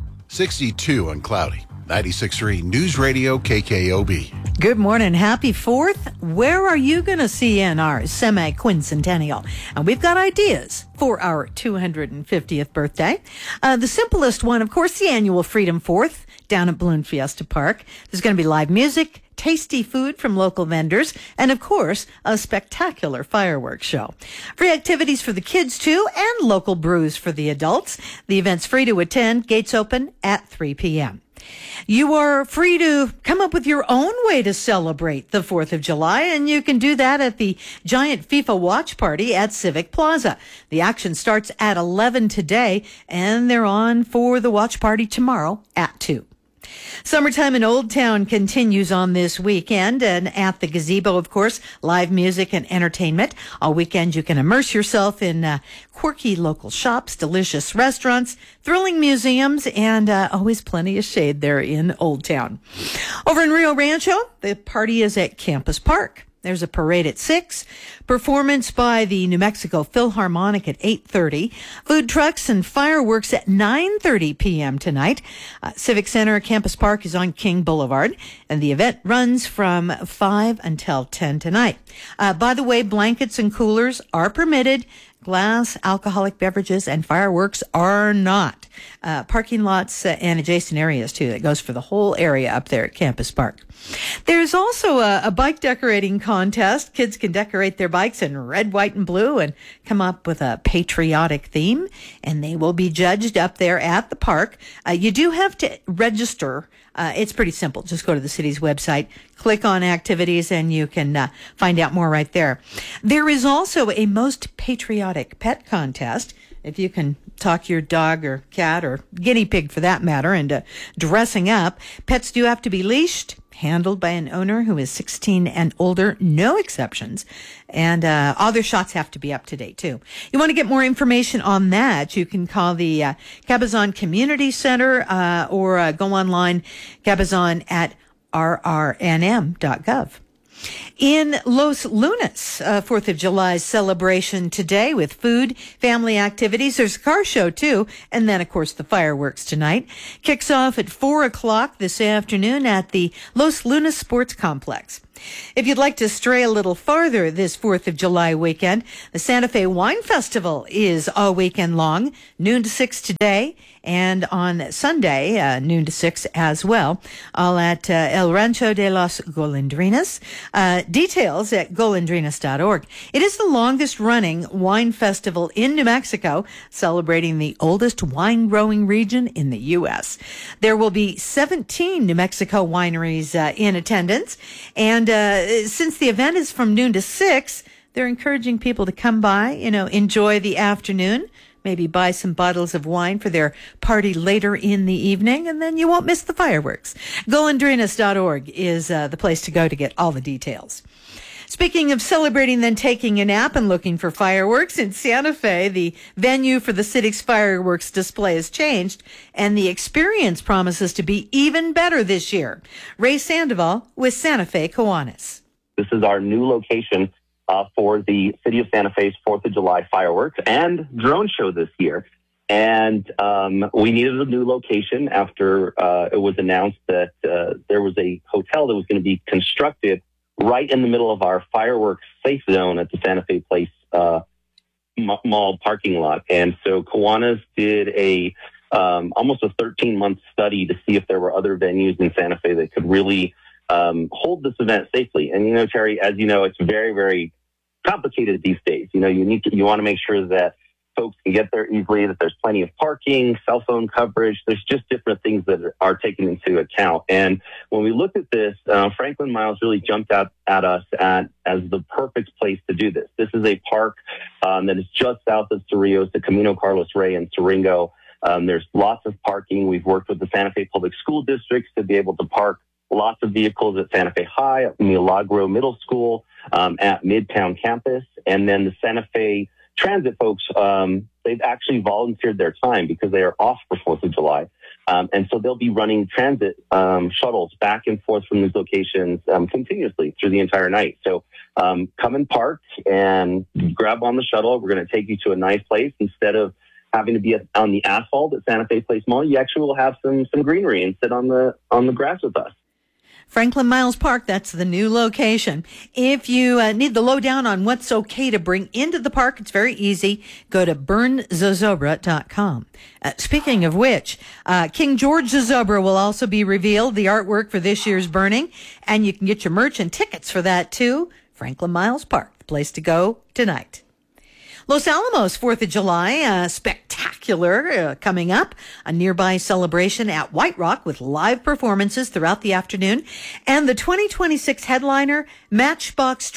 62 and cloudy. 96.3 News Radio KKOB. Good morning. Happy 4th. Where are you going to see in our semi-quincentennial? And we've got ideas for our 250th birthday. The simplest one, of course, the annual Freedom 4th down at Balloon Fiesta Park. There's going to be live music, tasty food from local vendors, and of course, a spectacular fireworks show. Free activities for the kids too, and local brews for the adults. The event's free to attend. Gates open at 3 p.m. You are free to come up with your own way to celebrate the 4th of July, and you can do that at the giant FIFA watch party at Civic Plaza. The action starts at 11 today, and they're on for the watch party tomorrow at 2. Summertime in Old Town continues on this weekend, and at the gazebo, of course, live music and entertainment. All weekend you can immerse yourself in quirky local shops, delicious restaurants, thrilling museums, and always plenty of shade there in Old Town. Over in Rio Rancho, the party is at Campus Park. There's a parade at 6, performance by the New Mexico Philharmonic at 8:30, food trucks and fireworks at 9:30 p.m. tonight. Civic Center Campus Park is on King Boulevard, and the event runs from 5 until 10 tonight. By the way, blankets and coolers are permitted. Glass, alcoholic beverages, and fireworks are not. Parking lots and adjacent areas, too. That goes for the whole area up there at Campus Park. There's also a bike decorating contest. Kids can decorate their bikes in red, white, and blue and come up with a patriotic theme, and they will be judged up there at the park. You do have to register. It's pretty simple. Just go to the city's website, click on activities, and you can find out more right there. There is also a most patriotic pet contest. If you can talk your dog or cat or guinea pig for that matter into dressing up, pets do have to be leashed, handled by an owner who is 16 and older, no exceptions. And all their shots have to be up to date, too. You want to get more information on that, you can call the Cabazon Community Center or go online, Cabazon at rrnm.gov. In Los Lunas, 4th of July celebration today with food, family activities. There's a car show, too. And then, of course, the fireworks tonight. Kicks off at 4 o'clock this afternoon at the Los Lunas Sports Complex. If you'd like to stray a little farther this 4th of July weekend, the Santa Fe Wine Festival is all weekend long, noon to 6 today, and on Sunday, noon to 6 as well, all at El Rancho de las Golondrinas. Details at golondrinas.org. It is the longest running wine festival in New Mexico, celebrating the oldest wine growing region in the U.S. There will be 17 New Mexico wineries in attendance, and since the event is from noon to 6, they're encouraging people to come by, enjoy the afternoon, maybe buy some bottles of wine for their party later in the evening, and then you won't miss the fireworks. Golondrinas.org is the place to go to get all the details. Speaking of celebrating, then taking a nap and looking for fireworks, in Santa Fe, the venue for the city's fireworks display has changed, and the experience promises to be even better this year. Ray Sandoval with Santa Fe Kiwanis. This is our new location for the City of Santa Fe's 4th of July fireworks and drone show this year. And we needed a new location after it was announced that there was a hotel that was going to be constructed right in the middle of our fireworks safe zone at the Santa Fe Place mall parking lot. And so Kiwanis did almost a 13-month study to see if there were other venues in Santa Fe that could really hold this event safely. And, Terry, as you know, it's very, very complicated these days. You want to make sure that folks can get there easily, that there's plenty of parking, cell phone coverage. There's just different things that are taken into account. And when we looked at this, Franklin Miles really jumped out at us as the perfect place to do this. This is a park that is just south of Cerrillos, the Camino Carlos Rey and Siringo. There's lots of parking. We've worked with the Santa Fe Public School Districts to be able to park lots of vehicles at Santa Fe High, at Milagro Middle School, at Midtown Campus, and then the Santa Fe Transit folks, they've actually volunteered their time because they are off for 4th of July. And so they'll be running transit shuttles back and forth from these locations continuously through the entire night. So come and park and grab on the shuttle. We're going to take you to a nice place. Instead of having to be on the asphalt at Santa Fe Place Mall, you actually will have some greenery and sit on the grass with us. Franklin Miles Park, that's the new location. If you need the lowdown on what's okay to bring into the park, it's very easy. Go to burnzozobra.com. Speaking of which, King George Zozobra will also be revealed, the artwork for this year's burning, and you can get your merch and tickets for that too. Franklin Miles Park, the place to go tonight. Los Alamos, 4th of July, spectacular coming up. A nearby celebration at White Rock with live performances throughout the afternoon. And the 2026 headliner, Matchbox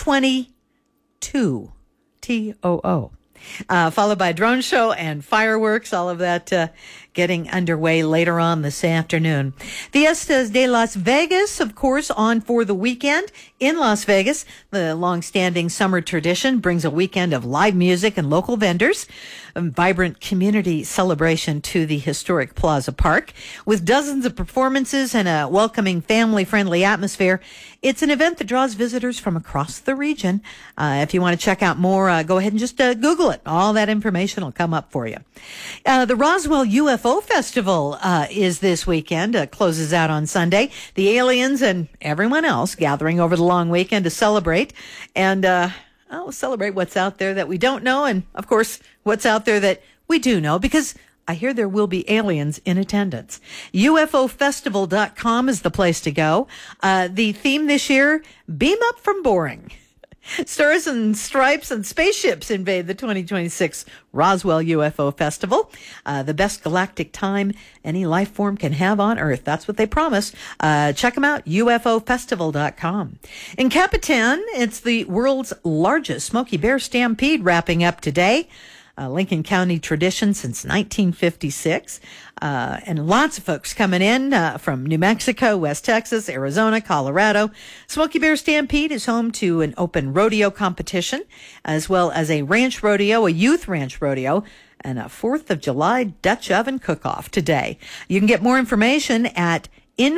22, TOO. Followed by a drone show and fireworks, all of that getting underway later on this afternoon. Fiestas de Las Vegas, of course, on for the weekend in Las Vegas. The long-standing summer tradition brings a weekend of live music and local vendors. A vibrant community celebration to the historic Plaza Park. With dozens of performances and a welcoming, family-friendly atmosphere, it's an event that draws visitors from across the region. If you want to check out more, go ahead and just Google it. All that information will come up for you. The Roswell UFO Festival is this weekend, closes out on Sunday. The aliens and everyone else gathering over the long weekend to celebrate and celebrate what's out there that we don't know, and of course what's out there that we do know, because I hear there will be aliens in attendance. UFOfestival.com is the place to go. The theme this year, Beam Up from Boring. Stars and stripes and spaceships invade the 2026 Roswell UFO Festival. The best galactic time any life form can have on Earth. That's what they promise. Check them out, UFOfestival.com. In Capitan, it's the world's largest Smokey Bear Stampede wrapping up today. Lincoln County tradition since 1956. And lots of folks coming in from New Mexico, West Texas, Arizona, Colorado. Smoky Bear Stampede is home to an open rodeo competition, as well as a ranch rodeo, a youth ranch rodeo, and a 4th of July Dutch oven cook-off today. You can get more information at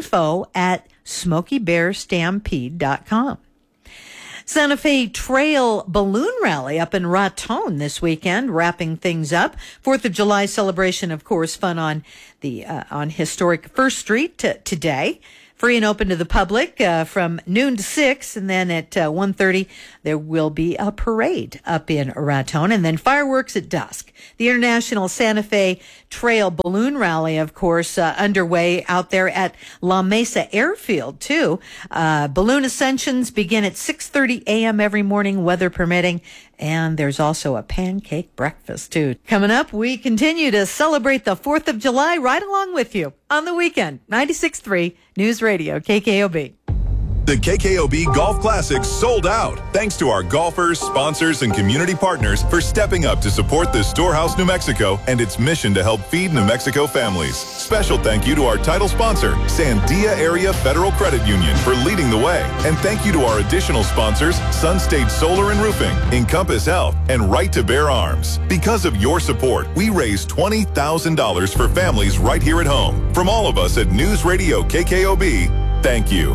info@SmokyBearStampede.com. Santa Fe Trail Balloon Rally up in Raton this weekend, wrapping things up. 4th of July celebration, of course, fun on historic First Street today. Free and open to the public from noon to 6, and then at 1:30 there will be a parade up in Raton, and then fireworks at dusk. The International Santa Fe Trail Balloon Rally, of course, underway out there at La Mesa Airfield, too. Balloon ascensions begin at 6:30 a.m. every morning, weather permitting, and there's also a pancake breakfast, too. Coming up, we continue to celebrate the 4th of July right along with you on the weekend. 96.3 News Radio, KKOB. The KKOB Golf Classic sold out. Thanks to our golfers, sponsors, and community partners for stepping up to support the Storehouse New Mexico and its mission to help feed New Mexico families. Special thank you to our title sponsor, Sandia Area Federal Credit Union, for leading the way. And thank you to our additional sponsors, Sun State Solar and Roofing, Encompass Health, and Right to Bear Arms. Because of your support, we raised $20,000 for families right here at home. From all of us at News Radio KKOB, thank you.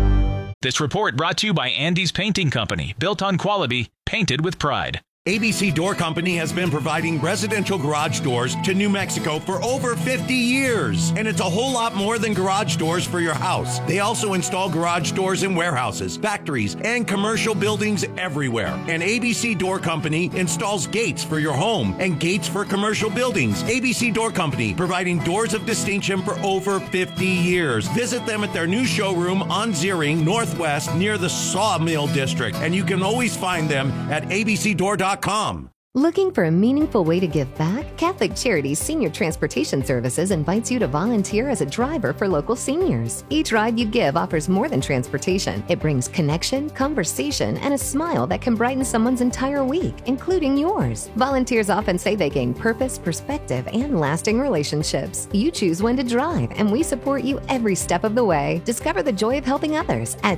This report brought to you by Andy's Painting Company, built on quality, painted with pride. ABC Door Company has been providing residential garage doors to New Mexico for over 50 years. And it's a whole lot more than garage doors for your house. They also install garage doors in warehouses, factories, and commercial buildings everywhere. And ABC Door Company installs gates for your home and gates for commercial buildings. ABC Door Company, providing doors of distinction for over 50 years. Visit them at their new showroom on Ziering Northwest near the Sawmill District. And you can always find them at abcdoor.com. Looking for a meaningful way to give back? Catholic Charities Senior Transportation Services invites you to volunteer as a driver for local seniors. Each ride you give offers more than transportation. It brings connection, conversation, and a smile that can brighten someone's entire week, including yours. Volunteers often say they gain purpose, perspective, and lasting relationships. You choose when to drive, and we support you every step of the way. Discover the joy of helping others at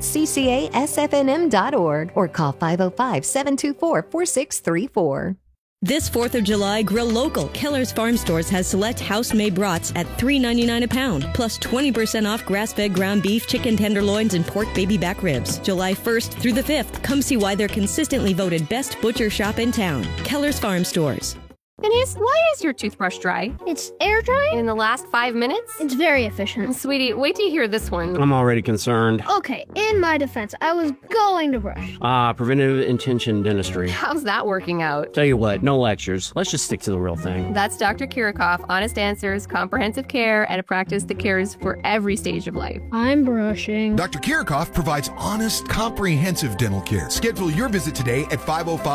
ccasfnm.org or call 505-724-4634. This 4th of July, grill local. Keller's Farm Stores has select house-made brats at $3.99 a pound, plus 20% off grass-fed ground beef, chicken tenderloins, and pork baby back ribs. July 1st through the 5th. Come see why they're consistently voted best butcher shop in town. Keller's Farm Stores. Denise, why is your toothbrush dry? It's air drying? In the last 5 minutes? It's very efficient. Sweetie, wait till you hear this one. I'm already concerned. Okay, in my defense, I was going to brush. Preventive intention dentistry. How's that working out? Tell you what, no lectures. Let's just stick to the real thing. That's Dr. Kirikoff, honest answers, comprehensive care, and a practice that cares for every stage of life. I'm brushing. Dr. Kirikoff provides honest, comprehensive dental care. Schedule your visit today at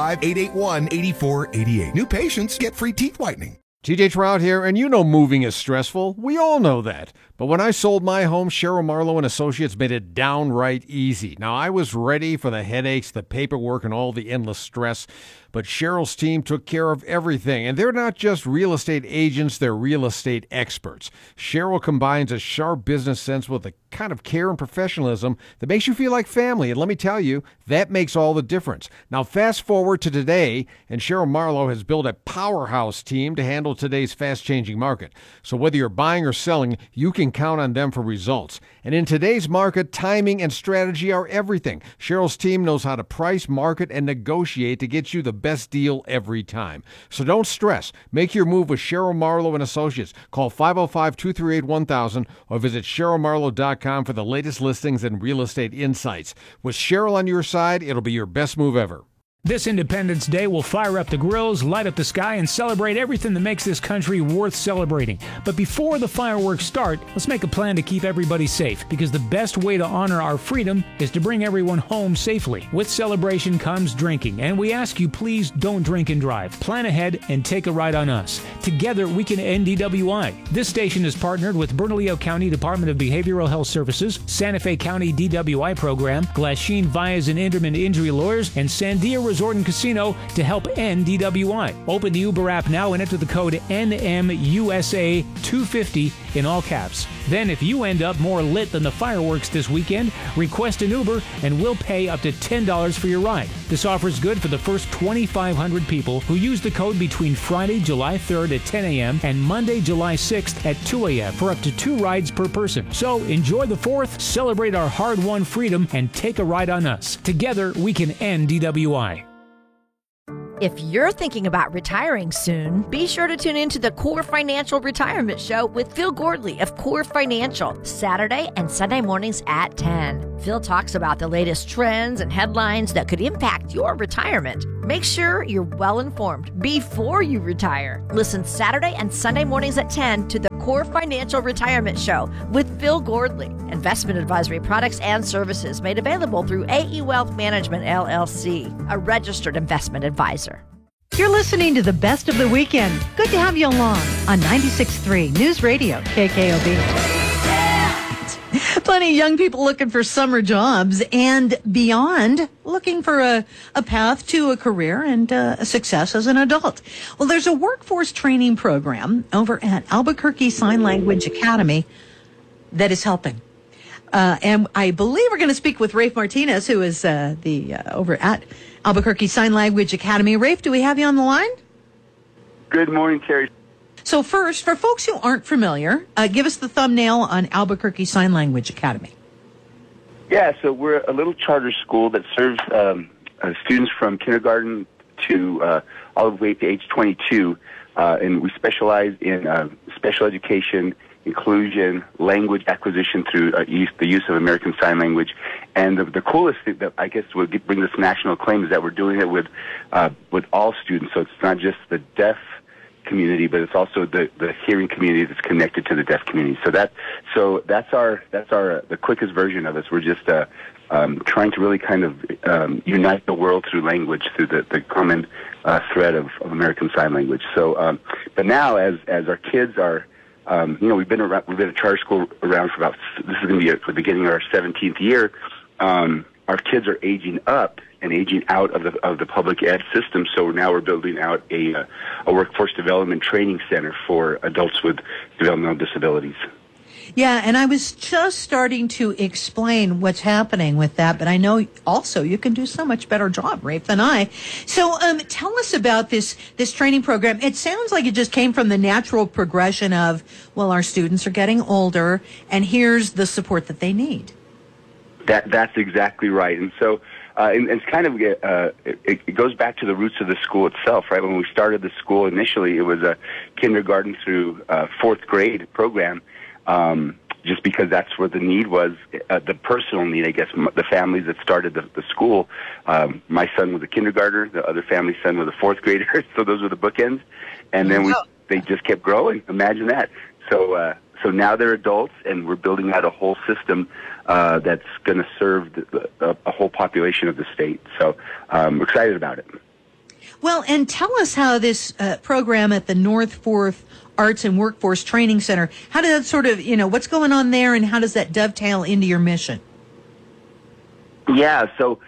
505-881-8488. New patients get free teeth whitening. TJ Trout here, and you know moving is stressful. We all know that. But when I sold my home, Cheryl Marlowe and Associates made it downright easy. Now, I was ready for the headaches, the paperwork, and all the endless stress, but Cheryl's team took care of everything. And they're not just real estate agents, they're real estate experts. Cheryl combines a sharp business sense with a kind of care and professionalism that makes you feel like family. And let me tell you, that makes all the difference. Now, fast forward to today, and Cheryl Marlowe has built a powerhouse team to handle today's fast-changing market. So whether you're buying or selling, you can count on them for results. And in today's market, timing and strategy are everything. Cheryl's team knows how to price, market, and negotiate to get you the best deal every time. So don't stress. Make your move with Cheryl Marlowe and Associates. Call 505-238-1000 or visit CherylMarlowe.com for the latest listings and real estate insights. With Cheryl on your side, it'll be your best move ever. This Independence Day will fire up the grills, light up the sky, and celebrate everything that makes this country worth celebrating. But before the fireworks start, let's make a plan to keep everybody safe, because the best way to honor our freedom is to bring everyone home safely. With celebration comes drinking, and we ask you please don't drink and drive. Plan ahead and take a ride on us. Together we can end DWI. This station is partnered with Bernalillo County Department of Behavioral Health Services, Santa Fe County DWI Program, Glasheen Vyas and Inderman Injury Lawyers, and Sandia Resort and Casino to help end DWI. Open the Uber app now and enter the code NMUSA250 in all caps. Then if you end up more lit than the fireworks this weekend, request an Uber and we'll pay up to $10 for your ride. This offer is good for the first 2,500 people who use the code between Friday, July 3rd at 10 a.m. and Monday, July 6th at 2 a.m. for up to 2 rides per person. So enjoy the 4th, celebrate our hard-won freedom, and take a ride on us. Together, we can end DWI. If you're thinking about retiring soon, be sure to tune into the Core Financial Retirement Show with Phil Gordley of Core Financial, Saturday and Sunday mornings at 10. Phil talks about the latest trends and headlines that could impact your retirement. Make sure you're well informed before you retire. Listen Saturday and Sunday mornings at 10 to the Core Financial Retirement Show with Phil Gordley. Investment advisory products and services made available through AE Wealth Management, LLC, a registered investment advisor. You're listening to the best of the weekend. Good to have you along on 96.3 News Radio, KKOB. Plenty of young people looking for summer jobs and beyond, looking for a path to a career and a success as an adult. Well, there's a workforce training program over at Albuquerque Sign Language Academy that is helping. And I believe we're going to speak with Rafe Martinez, who is over at Albuquerque Sign Language Academy. Rafe, do we have you on the line? Good morning, Terry. So first, for folks who aren't familiar, give us the thumbnail on Albuquerque Sign Language Academy. Yeah, so we're a little charter school that serves students from kindergarten to all the way to age 22, and we specialize in special education, inclusion, language acquisition through the use of American Sign Language. And the coolest thing that I guess will bring this national acclaim is that we're doing it with all students. So it's not just the deaf community, but it's also the hearing community that's connected to the deaf community. So that's the quickest version of this. We're just trying to really kind of unite the world through language, through the common thread of American Sign Language. So, but now as our kids are, we've been a charter school around for this is going to be the beginning of our 17th year. Our kids are aging up and aging out of the public ed system. So now we're building out a workforce development training center for adults with developmental disabilities. Yeah, and I was just starting to explain what's happening with that, but I know also you can do so much better job, Rafe, than I. So tell us about this training program. It sounds like it just came from the natural progression of, well, our students are getting older, and here's the support that they need. That's exactly right. And so and it's kind of it goes back to the roots of the school itself, right? When we started the school initially, it was a kindergarten through 4th grade program. Just because that's where the need was, the personal need, I guess, the families that started the school. My son was a kindergartner, the other family's son was a 4th grader, so those were the bookends. And then they just kept growing. Imagine that. So now they're adults, and we're building out a whole system that's going to serve a whole population of the state. So we're excited about it. Well, and tell us how this program at the North 4th Arts and Workforce Training Center, how does that sort of, what's going on there, and how does that dovetail into your mission? Yeah, so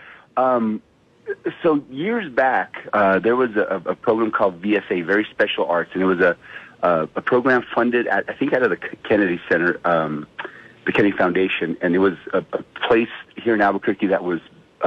years back, there was a program called VSA, Very Special Arts, and it was a program funded out of the Kennedy Center, the Kennedy Foundation, and it was a place here in Albuquerque that was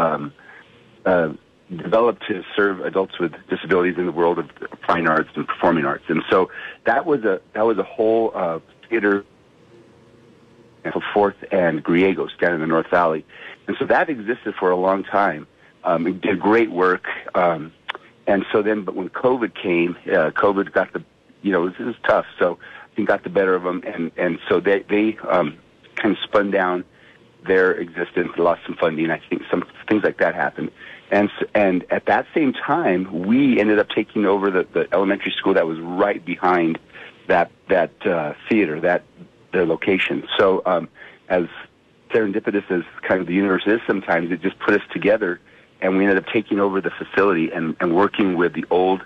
developed to serve adults with disabilities in the world of fine arts and performing arts. And so that was a whole theater for 4th and Griegos down in the North Valley. And so that existed for a long time. It did great work. And so then, but when COVID came, COVID got it was tough. So I think got the better of them. And so they kind of spun down their existence, lost some funding. I think some things like that happened. And at that same time, we ended up taking over the elementary school that was right behind that theater, their location. So as serendipitous as kind of the universe is sometimes, it just put us together, and we ended up taking over the facility and working with the old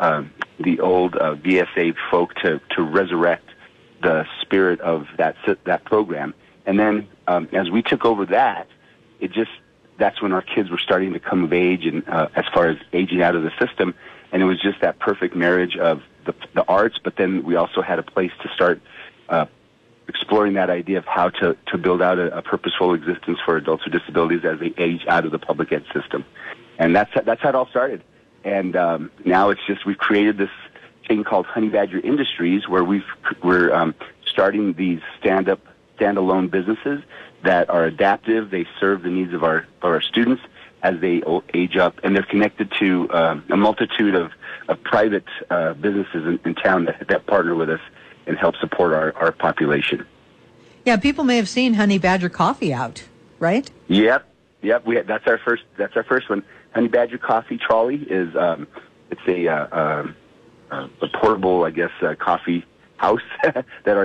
VSA folk to resurrect the spirit of that program. And then as we took over that, it just that's when our kids were starting to come of age, and as far as aging out of the system. And it was just that perfect marriage of the arts, but then we also had a place to start exploring that idea of how to build out a purposeful existence for adults with disabilities as they age out of the public ed system. And that's how it all started. And now it's just we've created this thing called Honey Badger Industries, where we're starting these standalone businesses that are adaptive. They serve the needs of our students as they age up, and they're connected to a multitude of private businesses in town that partner with us and help support our population. Yeah, people may have seen Honey Badger Coffee out, right? Yep. That's our first one. Honey Badger Coffee Trolley is it's a portable, I guess, coffee house that our